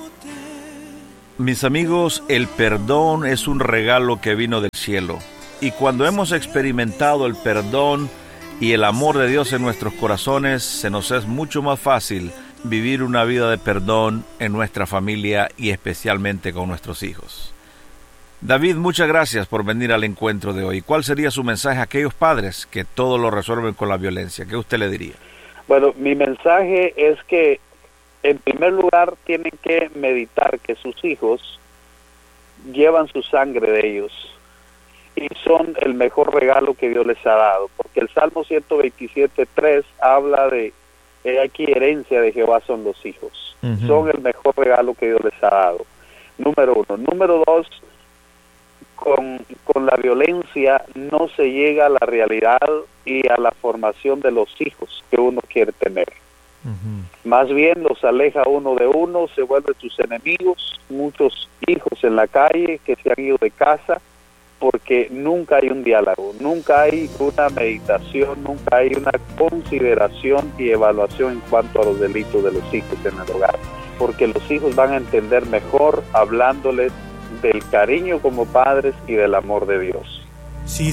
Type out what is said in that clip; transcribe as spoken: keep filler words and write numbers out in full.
Mis amigos, el perdón es un regalo que vino del cielo. Y cuando hemos experimentado el perdón y el amor de Dios en nuestros corazones, se nos es mucho más fácil vivir una vida de perdón en nuestra familia y especialmente con nuestros hijos. David, muchas gracias por venir al encuentro de hoy. ¿Cuál sería su mensaje a aquellos padres que todo lo resuelven con la violencia? ¿Qué usted le diría? Bueno, mi mensaje es que en primer lugar tienen que meditar que sus hijos llevan su sangre de ellos y son el mejor regalo que Dios les ha dado, porque el Salmo ciento veintisiete, tres habla de he aquí herencia de Jehová son los hijos. Uh-huh. Son el mejor regalo que Dios les ha dado. Número uno. Número dos, con, con la violencia no se llega a la realidad y a la formación de los hijos que uno quiere tener. Uh-huh. Más bien los aleja uno de uno, se vuelven tus enemigos, muchos hijos en la calle que se han ido de casa porque nunca hay un diálogo, nunca hay una meditación, nunca hay una consideración y evaluación en cuanto a los delitos de los hijos en el hogar, porque los hijos van a entender mejor hablándoles del cariño como padres y del amor de Dios. Sí.